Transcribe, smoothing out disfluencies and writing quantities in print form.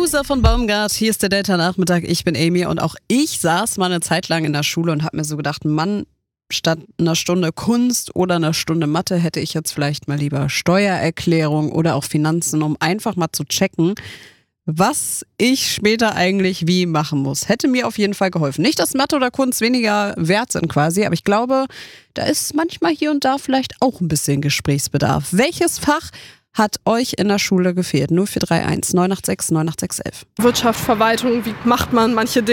Loser von Baumgart, hier ist der Delta-Nachmittag, ich bin Amy und auch ich saß mal eine Zeit lang in der Schule und habe mir so gedacht, Mann, statt einer Stunde Kunst oder einer Stunde Mathe hätte ich jetzt vielleicht mal lieber Steuererklärung oder auch Finanzen, um einfach mal zu checken, was ich später eigentlich wie machen muss. Hätte mir auf jeden Fall geholfen. Nicht, dass Mathe oder Kunst weniger wert sind quasi, aber ich glaube, da ist manchmal hier und da vielleicht auch ein bisschen Gesprächsbedarf. Welches Fach hat euch in der Schule gefehlt? 0431 986 98611. Wirtschaft, Verwaltung, wie macht man manche Dinge?